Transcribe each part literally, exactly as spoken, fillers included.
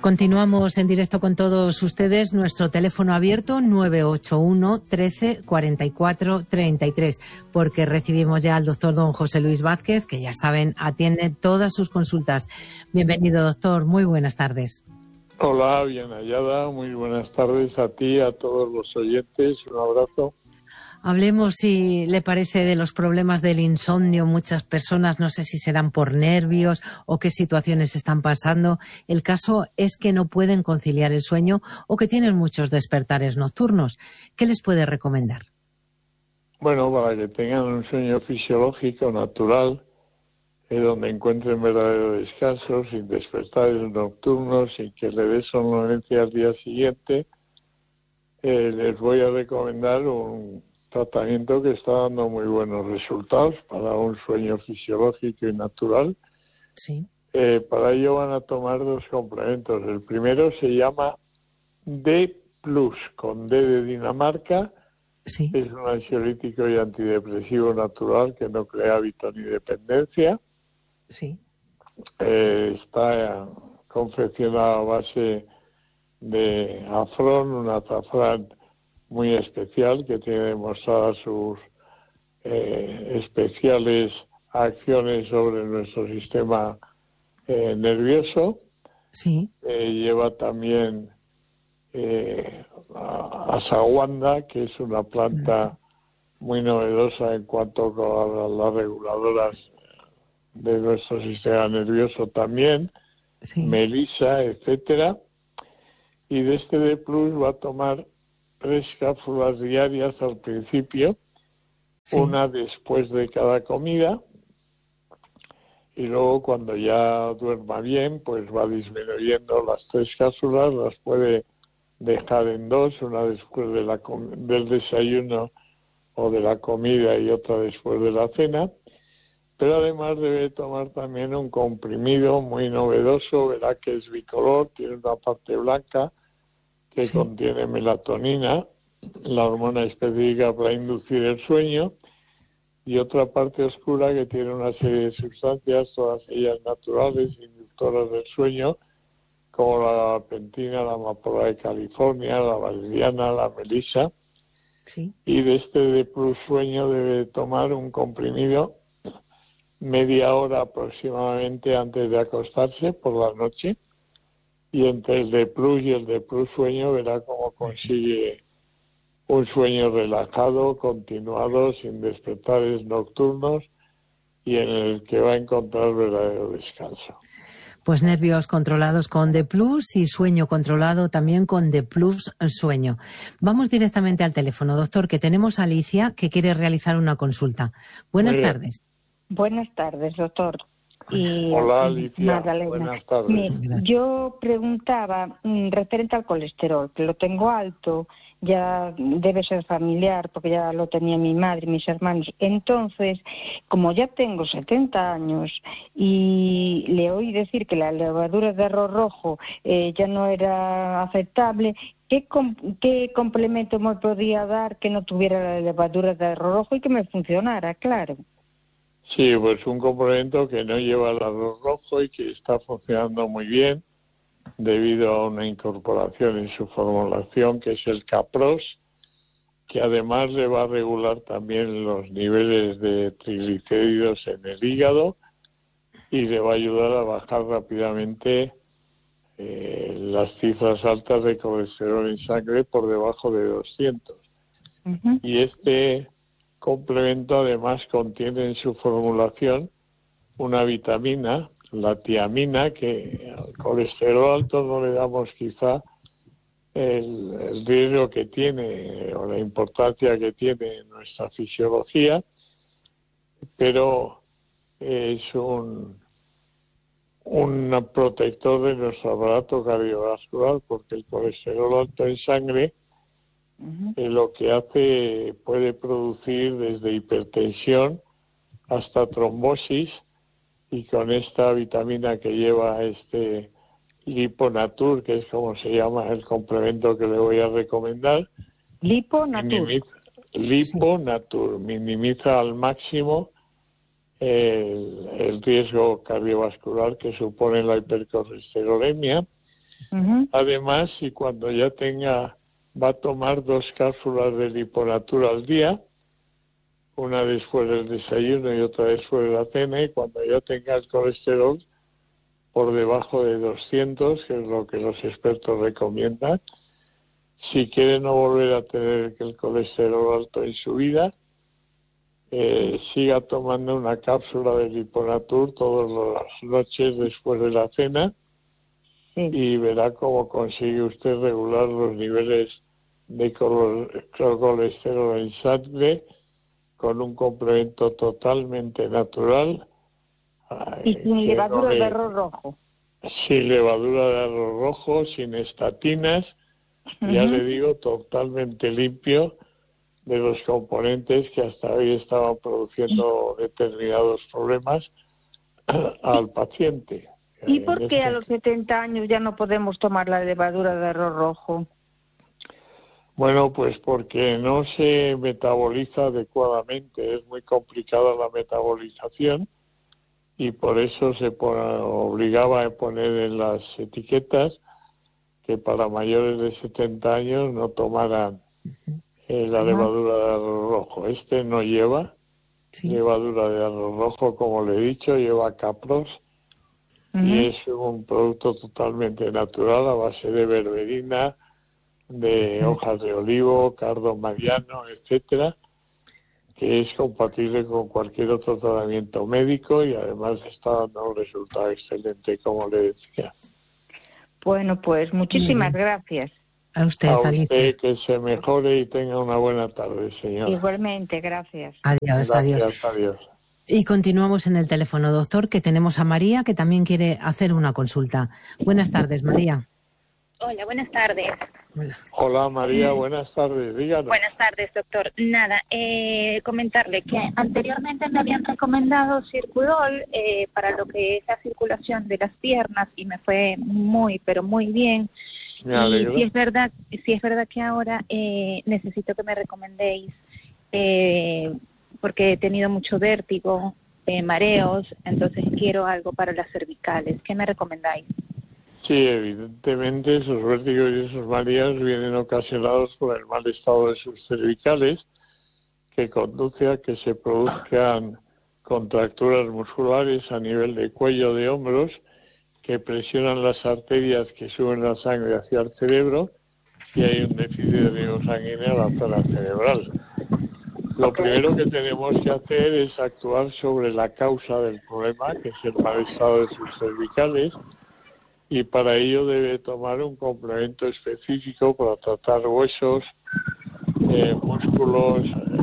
Continuamos en directo con todos ustedes. Nuestro teléfono abierto nueve ocho uno, trece, cuarenta y cuatro, treinta y tres, porque recibimos ya al doctor don José Luis Vázquez, que ya saben, atiende todas sus consultas. Bienvenido, doctor. Muy buenas tardes. Hola, bien hallada. Muy buenas tardes a ti, a todos los oyentes. Un abrazo. Hablemos, si le parece, de los problemas del insomnio. Muchas personas, no sé si serán por nervios o qué situaciones están pasando. El caso es que no pueden conciliar el sueño o que tienen muchos despertares nocturnos. ¿Qué les puede recomendar? Bueno, para que tengan un sueño fisiológico, natural, eh, donde encuentren verdadero descanso, sin despertares nocturnos, sin que le dé somnolencia al día siguiente, eh, les voy a recomendar un tratamiento que está dando muy buenos resultados para un sueño fisiológico y natural. Sí. Eh, para ello van a tomar dos complementos. El primero se llama D plus, con D de Dinamarca. Sí. Es un ansiolítico y antidepresivo natural que no crea hábito ni dependencia. Sí. Eh, está confeccionado a base de afrón, un azafrán muy especial que tiene demostradas sus eh, especiales acciones sobre nuestro sistema eh, nervioso. Sí. Eh, lleva también eh, asaguanda, que es una planta muy novedosa en cuanto a las reguladoras de nuestro sistema nervioso también, Sí. melisa, etcétera. Y de este D plus va a tomar tres cápsulas diarias al principio, Sí. una después de cada comida, y luego cuando ya duerma bien, pues va disminuyendo las tres cápsulas, las puede dejar en dos, una después de la com- del desayuno o de la comida y otra después de la cena. Pero además debe tomar también un comprimido muy novedoso, verá que es bicolor, tiene una parte blanca que Sí. contiene melatonina, la hormona específica para inducir el sueño, y otra parte oscura que tiene una serie de sustancias, todas ellas naturales, inductoras del sueño, como la gabapentina, la amapola de California, la valeriana, la melisa. Sí. Y de este D plus sueño debe tomar un comprimido media hora aproximadamente antes de acostarse por la noche, y entre el D plus y el D plus sueño verá cómo consigue un sueño relajado, continuado, sin despertares nocturnos, y en el que va a encontrar verdadero descanso. Pues nervios controlados con D plus y sueño controlado también con D plus sueño. Vamos directamente al teléfono, doctor, que tenemos a Alicia que quiere realizar una consulta. Buenas tardes. Buenas tardes, doctor. Y Hola, Alicia. Magdalena. Buenas tardes. Mire, yo preguntaba mm, referente al colesterol, que lo tengo alto, ya debe ser familiar, porque ya lo tenía mi madre y mis hermanos. Entonces, como ya tengo setenta años y le oí decir que la levadura de arroz rojo eh, ya no era aceptable, ¿qué, com- ¿qué complemento me podía dar que no tuviera la levadura de arroz rojo y que me funcionara? Claro. Sí, pues un complemento que no lleva el arroz rojo y que está funcionando muy bien debido a una incorporación en su formulación que es el Capros, que además le va a regular también los niveles de triglicéridos en el hígado y le va a ayudar a bajar rápidamente eh, las cifras altas de colesterol en sangre por debajo de doscientos. Uh-huh. Y este complemento además contiene en su formulación una vitamina, la tiamina, que al colesterol alto no le damos quizá el, el riesgo que tiene o la importancia que tiene en nuestra fisiología, pero es un, un protector de nuestro aparato cardiovascular, porque el colesterol alto en sangre Uh-huh. eh, lo que hace puede producir desde hipertensión hasta trombosis, y con esta vitamina que lleva este Liponatur, que es como se llama el complemento que le voy a recomendar, Liponatur. minimiza, Liponatur minimiza al máximo el, el riesgo cardiovascular que supone la hipercolesterolemia, Ujú. Además, y cuando ya tenga, va a tomar dos cápsulas de liponatura al día, una después del desayuno y otra después de la cena, y cuando ya tenga el colesterol por debajo de doscientos, que es lo que los expertos recomiendan, si quiere no volver a tener el colesterol alto en su vida, eh, siga tomando una cápsula de Liponatur todas las noches después de la cena, Sí. y verá cómo consigue usted regular los niveles de colesterol en sangre con un complemento totalmente natural. Y sin levadura de arroz rojo. Sin levadura de arroz rojo, sin estatinas, uh-huh. Ya le digo, totalmente limpio de los componentes que hasta hoy estaban produciendo determinados problemas al paciente. ¿Y por qué a los setenta años ya no podemos tomar la levadura de arroz rojo? Bueno, pues porque no se metaboliza adecuadamente, es muy complicada la metabolización, y por eso se pone, obligaba a poner en las etiquetas que para mayores de setenta años no tomaran eh, la levadura de arroz rojo. Este no lleva sí. levadura de arroz rojo, como le he dicho, lleva capros, uh-huh. y es un producto totalmente natural a base de berberina, de uh-huh. hojas de olivo, cardo mariano, etcétera, que es compatible con cualquier otro tratamiento médico y además está dando un resultado excelente, como le decía. Bueno, pues muchísimas Bien. gracias. A usted, A Alicia. usted, que se mejore y tenga una buena tarde, señor. Igualmente, gracias. Adiós, gracias, adiós. adiós. Y continuamos en el teléfono, doctor, que tenemos a María, que también quiere hacer una consulta. Buenas tardes, María. Hola, buenas tardes. Hola, Hola María, buenas tardes, díganos. Buenas tardes, doctor. Nada, eh, comentarle que anteriormente me habían recomendado Circudol eh, para lo que es la circulación de las piernas y me fue muy, pero muy bien. Me alegro. Y si es verdad, si es verdad que ahora eh, necesito que me recomendéis, eh, porque he tenido mucho vértigo, eh, mareos, entonces quiero algo para las cervicales. ¿Qué me recomendáis? Sí, evidentemente esos vértigos y esos mareos vienen ocasionados por el mal estado de sus cervicales, que conduce a que se produzcan contracturas musculares a nivel de cuello, de hombros, que presionan las arterias que suben la sangre hacia el cerebro, y hay un déficit de riego sanguíneo en la zona cerebral. Lo primero que tenemos que hacer es actuar sobre la causa del problema, que es el mal estado de sus cervicales, y para ello debe tomar un complemento específico para tratar huesos, eh, músculos,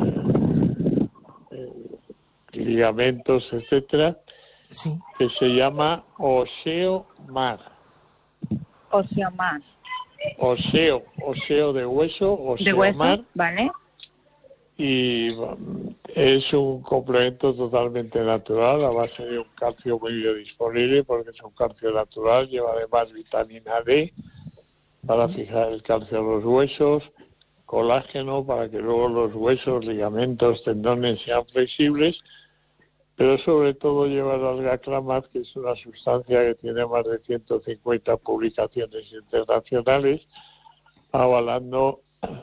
eh, eh, ligamentos, etcétera, sí. que se llama Oseomar. Oseomar. Oseo, oseo de hueso, Oseomar. De hueso, vale. Y um, es un complemento totalmente natural a base de un calcio muy biodisponible, porque es un calcio natural, lleva además vitamina D para fijar el calcio a los huesos, colágeno para que luego los huesos, ligamentos, tendones sean flexibles, pero sobre todo lleva el alga-clamat, que es una sustancia que tiene más de ciento cincuenta publicaciones internacionales avalando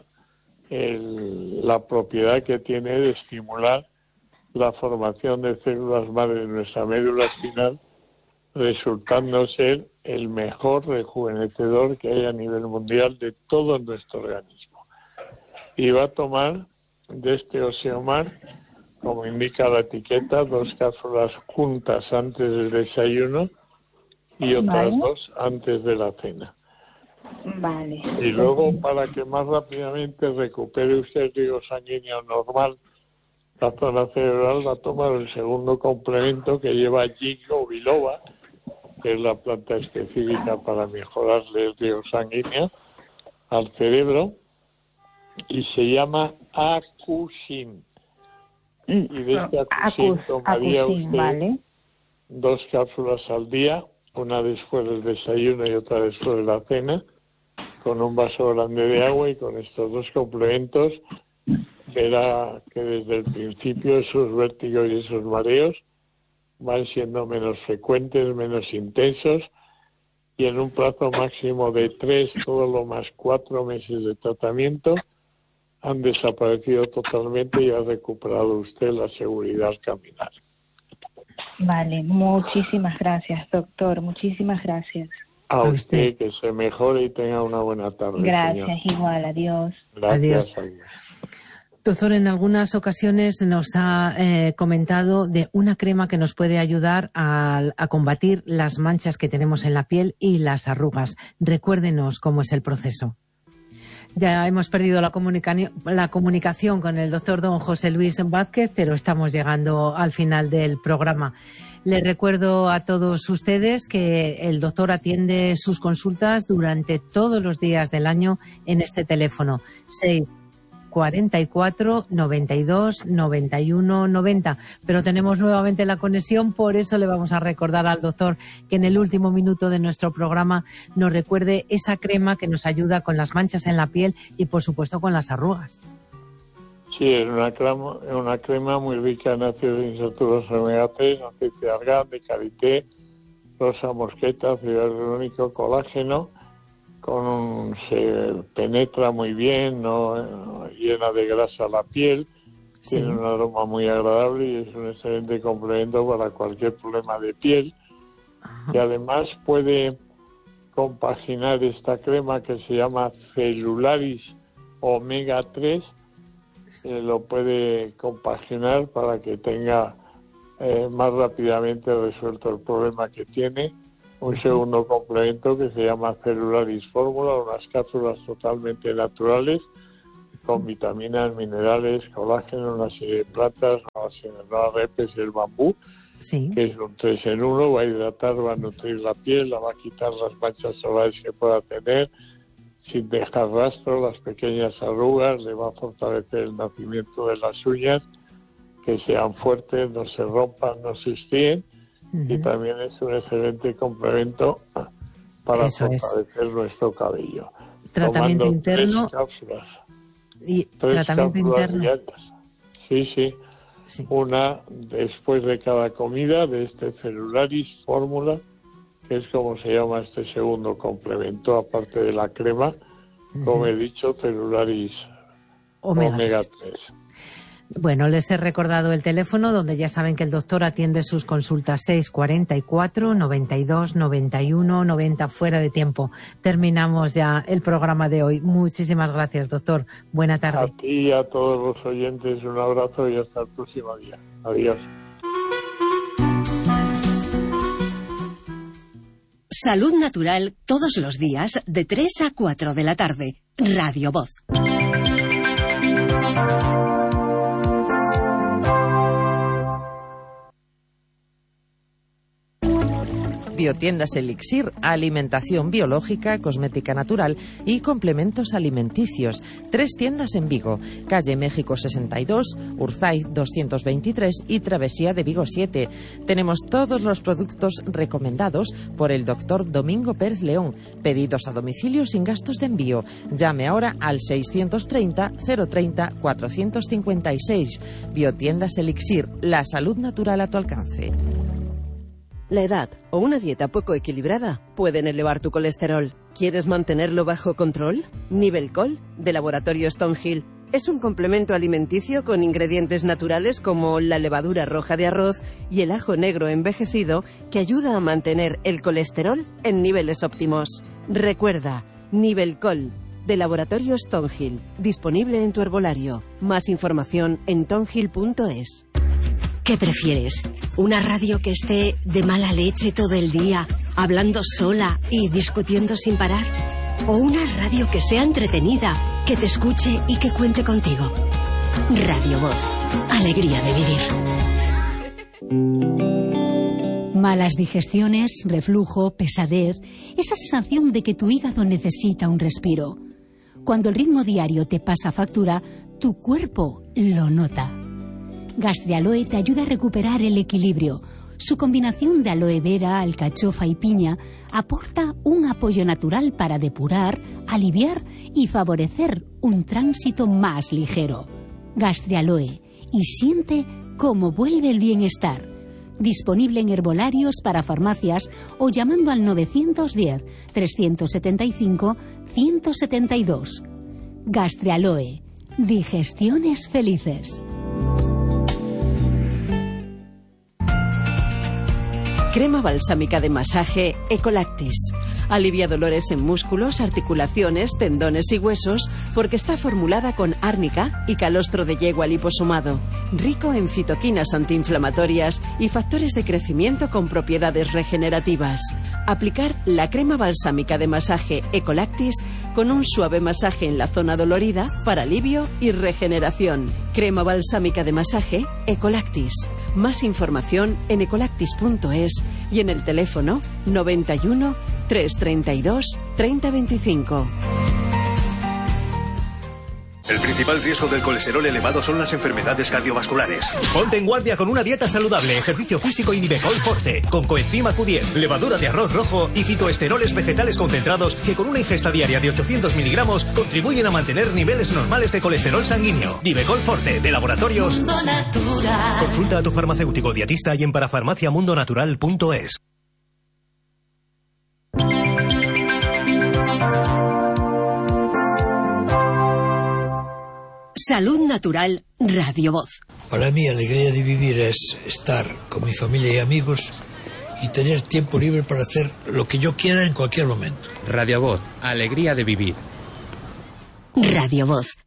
El, la propiedad que tiene de estimular la formación de células madre de nuestra médula espinal, resultando ser el mejor rejuvenecedor que hay a nivel mundial de todo nuestro organismo. Y va a tomar de este Oseomar, como indica la etiqueta, dos cápsulas juntas antes del desayuno y otras vale. dos antes de la cena. Vale. Y luego, para que más rápidamente recupere usted el riego sanguíneo normal, la zona cerebral, va a tomar el segundo complemento que lleva ginkgo biloba, que es la planta específica para mejorarle el riego sanguíneo al cerebro, y se llama Acusin. Y de este Acusin tomaría Acusin, usted vale. dos cápsulas al día, una después del desayuno y otra después de la cena, con un vaso grande de agua, y con estos dos complementos verá que desde el principio esos vértigos y esos mareos van siendo menos frecuentes, menos intensos, y en un plazo máximo de tres, todo lo más cuatro meses de tratamiento, han desaparecido totalmente y ha recuperado usted la seguridad al caminar. Vale, muchísimas gracias, doctor, muchísimas gracias. A usted, que se mejore y tenga una buena tarde. Gracias, señor. Igual, adiós. Gracias. Adiós. Doctor, en algunas ocasiones nos ha eh, comentado de una crema que nos puede ayudar a, a combatir las manchas que tenemos en la piel y las arrugas. Recuérdenos cómo es el proceso. Ya hemos perdido la, comunica la comunicación con el doctor don José Luis Vázquez, pero estamos llegando al final del programa. Les recuerdo a todos ustedes que el doctor atiende sus consultas durante todos los días del año en este teléfono seis cuarenta y cuatro, noventa y dos, noventa y uno, noventa. Pero tenemos nuevamente la conexión, por eso le vamos a recordar al doctor que en el último minuto de nuestro programa nos recuerde esa crema que nos ayuda con las manchas en la piel y, por supuesto, con las arrugas. Sí, es una crema, una crema muy rica en ácidos insaturado omega tres, aceite de argán, de karité, rosa mosqueta, ácido hialurónico, colágeno. Con un, se penetra muy bien, no llena de grasa la piel, sí. Tiene un aroma muy agradable y es un excelente complemento para cualquier problema de piel. Ajá. Y además puede compaginar esta crema que se llama Celularis omega tres, eh, lo puede compaginar para que tenga eh, más rápidamente resuelto el problema que tiene. Un segundo complemento que se llama Celularis Fórmula, unas cápsulas totalmente naturales con vitaminas, minerales, colágeno, una serie de plantas, nuevas repes y el bambú, sí. Que es un tres en uno, va a hidratar, va a nutrir la piel, la va a quitar las manchas solares que pueda tener, sin dejar rastro, las pequeñas arrugas, le va a fortalecer el nacimiento de las uñas, que sean fuertes, no se rompan, no se estríen. Uh-huh. Y también es un excelente complemento para Eso fortalecer es. nuestro cabello. Tratamiento Tomando interno. Tres cápsulas. Y tres tratamiento cápsulas interno. diarias. Sí, sí, sí. Una después de cada comida de este Celularis Fórmula, que es como se llama este segundo complemento, aparte de la crema, uh-huh. Como he dicho, Celularis omega tres. Bueno, les he recordado el teléfono donde ya saben que el doctor atiende sus consultas seis cuarenta y cuatro, noventa y dos, noventa y uno, noventa fuera de tiempo. Terminamos ya el programa de hoy. Muchísimas gracias, doctor. Buena tarde. A ti y a todos los oyentes un abrazo y hasta el próximo día. Adiós. Salud Natural todos los días de tres a cuatro de la tarde. Radio Voz. Biotiendas Elixir, alimentación biológica, cosmética natural y complementos alimenticios. Tres tiendas en Vigo, calle México sesenta y dos, Urzaiz doscientos veintitrés y Travesía de Vigo siete. Tenemos todos los productos recomendados por el doctor Domingo Pérez León. Pedidos a domicilio sin gastos de envío. Llame ahora al seiscientos treinta, cero treinta, cuatrocientos cincuenta y seis. Biotiendas Elixir, la salud natural a tu alcance. La edad o una dieta poco equilibrada pueden elevar tu colesterol. ¿Quieres mantenerlo bajo control? Nivelcol, de Laboratorio Stonehill, es un complemento alimenticio con ingredientes naturales como la levadura roja de arroz y el ajo negro envejecido que ayuda a mantener el colesterol en niveles óptimos. Recuerda, Nivelcol, de Laboratorio Stonehill, disponible en tu herbolario. Más información en tonhill punto es. ¿Qué prefieres? ¿Una radio que esté de mala leche todo el día, hablando sola y discutiendo sin parar? ¿O una radio que sea entretenida, que te escuche y que cuente contigo? Radio Voz. Alegría de vivir. Malas digestiones, reflujo, pesadez, esa sensación de que tu hígado necesita un respiro. Cuando el ritmo diario te pasa factura, tu cuerpo lo nota. Gastrialoe te ayuda a recuperar el equilibrio. Su combinación de aloe vera, alcachofa y piña aporta un apoyo natural para depurar, aliviar y favorecer un tránsito más ligero. Gastrialoe, y siente cómo vuelve el bienestar. Disponible en herbolarios, para farmacias o llamando al novecientos diez, trescientos setenta y cinco, ciento setenta y dos. Gastrealoe. Digestiones felices. Crema balsámica de masaje Ecolactis. Alivia dolores en músculos, articulaciones, tendones y huesos porque está formulada con árnica y calostro de yegua liposomado, rico en citoquinas antiinflamatorias y factores de crecimiento con propiedades regenerativas. Aplicar la crema balsámica de masaje Ecolactis con un suave masaje en la zona dolorida para alivio y regeneración. Crema balsámica de masaje Ecolactis. Más información en ecolactis punto es y en el teléfono noventa y uno, trescientos treinta y dos, treinta veinticinco. El principal riesgo del colesterol elevado son las enfermedades cardiovasculares. Ponte en guardia con una dieta saludable, ejercicio físico y Nivecol Forte, con coenzima Q diez, levadura de arroz rojo y fitoesteroles vegetales concentrados que con una ingesta diaria de ochocientos miligramos contribuyen a mantener niveles normales de colesterol sanguíneo. Nivecol Forte, de Laboratorios Mundo Natural. Consulta a tu farmacéutico dietista y en parafarmaciamundonatural punto es. Salud Natural, Radio Voz. Para mí, alegría de vivir es estar con mi familia y amigos y tener tiempo libre para hacer lo que yo quiera en cualquier momento. Radio Voz, alegría de vivir. Radio Voz,